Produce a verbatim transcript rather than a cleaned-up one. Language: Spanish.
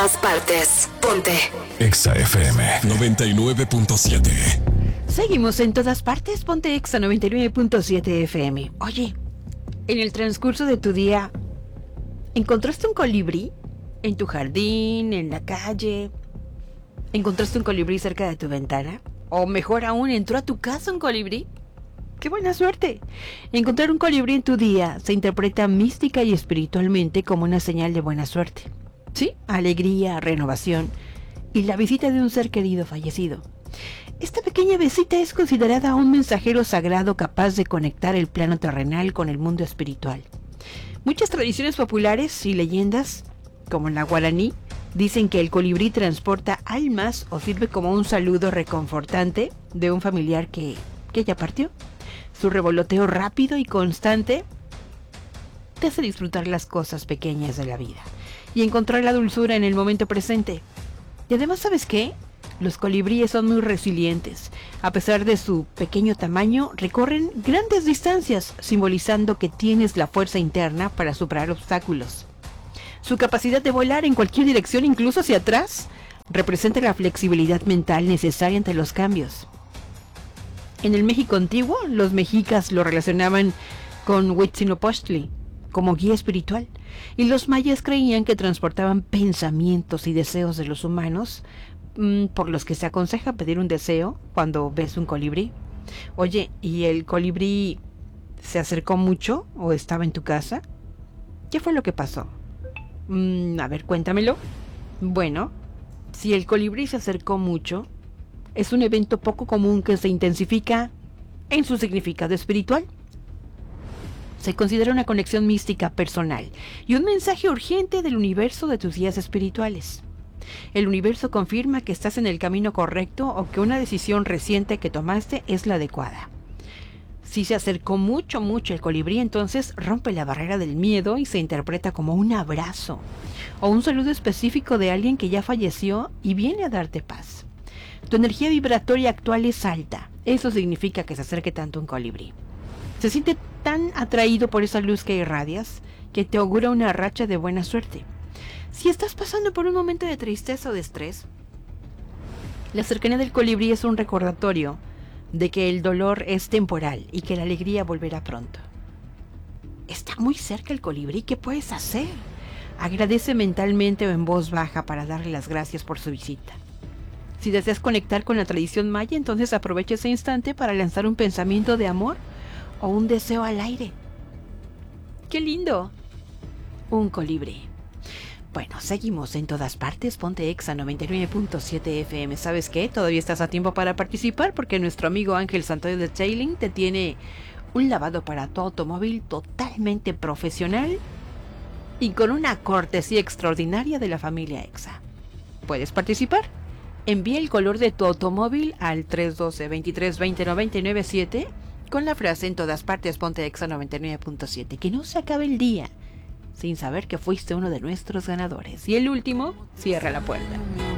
todas partes. Ponte Exa F M noventa y nueve punto siete. Seguimos en todas partes. Ponte Exa noventa y nueve punto siete F M. Oye, en el transcurso de tu día, ¿encontraste un colibrí en tu jardín, en la calle? ¿Encontraste un colibrí cerca de tu ventana? O mejor aún, ¿entró a tu casa un colibrí? ¡Qué buena suerte! Encontrar un colibrí en tu día se interpreta mística y espiritualmente como una señal de buena suerte. Sí, alegría, renovación y la visita de un ser querido fallecido. Esta pequeña visita es considerada un mensajero sagrado capaz de conectar el plano terrenal con el mundo espiritual. Muchas tradiciones populares y leyendas, como la guaraní, dicen que el colibrí transporta almas o sirve como un saludo reconfortante de un familiar que, que ya partió. Su revoloteo rápido y constante te hace disfrutar las cosas pequeñas de la vida y encontrar la dulzura en el momento presente. Y además, ¿sabes qué? Los colibríes son muy resilientes. A pesar de su pequeño tamaño, recorren grandes distancias, simbolizando que tienes la fuerza interna para superar obstáculos. Su capacidad de volar en cualquier dirección, incluso hacia atrás, representa la flexibilidad mental necesaria ante los cambios. En el México antiguo, los mexicas lo relacionaban con Huitzilopochtli como guía espiritual, y los mayas creían que transportaban pensamientos y deseos de los humanos, mmm, por los que se aconseja pedir un deseo cuando ves un colibrí. Oye, ¿y el colibrí se acercó mucho o estaba en tu casa? ¿Qué fue lo que pasó? Mm, a ver, cuéntamelo. Bueno, si el colibrí se acercó mucho, es un evento poco común que se intensifica en su significado espiritual. Se considera una conexión mística personal y un mensaje urgente del universo de tus días espirituales. El universo confirma que estás en el camino correcto o que una decisión reciente que tomaste es la adecuada. Si se acercó mucho, mucho el colibrí, entonces rompe la barrera del miedo y se interpreta como un abrazo o un saludo específico de alguien que ya falleció y viene a darte paz. Tu energía vibratoria actual es alta. Eso significa que se acerque tanto un colibrí. Se siente tan atraído por esa luz que irradias que te augura una racha de buena suerte. Si estás pasando por un momento de tristeza o de estrés, la cercanía del colibrí es un recordatorio de que el dolor es temporal y que la alegría volverá pronto. Está muy cerca el colibrí. ¿Qué puedes hacer? Agradece mentalmente o en voz baja para darle las gracias por su visita. Si deseas conectar con la tradición maya, entonces aprovecha ese instante para lanzar un pensamiento de amor o un deseo al aire. ¡Qué lindo! Un colibrí. Bueno, seguimos en todas partes. Ponte Exa noventa y nueve punto siete F M. ¿Sabes qué? Todavía estás a tiempo para participar porque nuestro amigo Ángel Santoyo de Detailing te tiene un lavado para tu automóvil totalmente profesional y con una cortesía extraordinaria de la familia Exa. ¿Puedes participar? Envía el color de tu automóvil al tres uno dos, dos tres dos cero, nueve nueve siete con la frase en todas partes ponte Exa noventa y nueve punto siete. Que no se acabe el día sin saber que fuiste uno de nuestros ganadores. Y el último cierra la puerta.